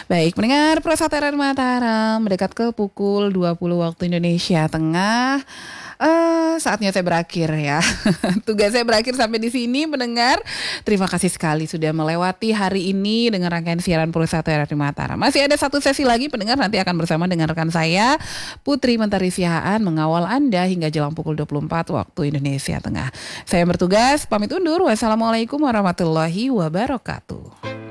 Baik, pendengar Persatuan Mataram mendekat ke pukul 20 waktu Indonesia Tengah. Saatnya saya berakhir ya. Tugas saya berakhir sampai di sini, pendengar. Terima kasih sekali sudah melewati hari ini dengan rangkaian siaran Pulsa RRI Mataram. Masih ada satu sesi lagi, pendengar, nanti akan bersama dengan rekan saya Putri Mentari Sihaan mengawal Anda hingga jelang pukul 24 waktu Indonesia Tengah. Saya bertugas pamit undur. Wassalamualaikum warahmatullahi wabarakatuh.